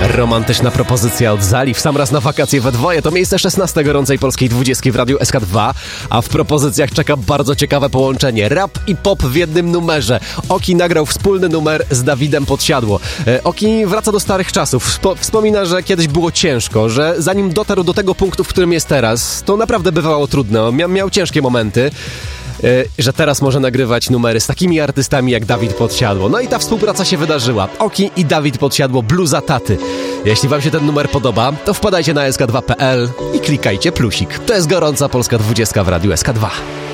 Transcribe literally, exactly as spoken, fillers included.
Romantyczna propozycja od Zali w sam raz na wakacje we dwoje. To miejsce szesnaste gorącej polskiej dwudziestki w Radiu S K dwa, a w propozycjach czeka bardzo ciekawe połączenie. Rap i pop w jednym numerze. Oki nagrał wspólny numer z Dawidem Podsiadło. Oki wraca do starych czasów. Wspomina, że kiedyś było ciężko, że zanim dotarł do tego punktu, w którym jest teraz, to naprawdę bywało trudno. Mia- miał ciężkie momenty. Że teraz może nagrywać numery z takimi artystami jak Dawid Podsiadło. No i ta współpraca się wydarzyła. Oki i Dawid Podsiadło, Bluza Taty. Jeśli wam się ten numer podoba, to wpadajcie na S K dwa kropka P L i klikajcie plusik. To jest gorąca polska dwudziestka w Radiu S K dwa.